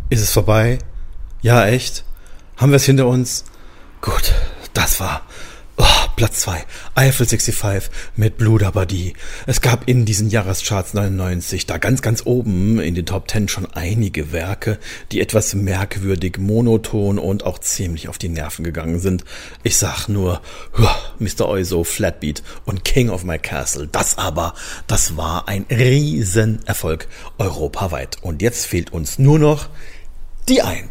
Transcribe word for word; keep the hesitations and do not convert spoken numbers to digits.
Ist es vorbei? Ja, echt? Haben wir es hinter uns? Gut, das war oh, Platz zwei. Eiffel fünfundsiebzig mit Blue Dabadi. Es gab in diesen Jahrescharts neunundneunzig da ganz, ganz oben in den Top Ten schon einige Werke, die etwas merkwürdig, monoton und auch ziemlich auf die Nerven gegangen sind. Ich sag nur huh, Mister Oizo, Flatbeat und King of My Castle. Das aber, das war ein Riesenerfolg europaweit. Und jetzt fehlt uns nur noch die Eins.